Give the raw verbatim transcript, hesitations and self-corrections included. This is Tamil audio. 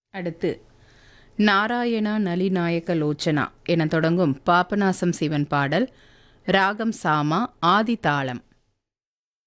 அடுத்து நாராயணா நளிநாயக லோச்சனா என தொடங்கும் பாபநாசம் சிவன் பாடல். ராகம் சாமா, ஆதி தாளம்.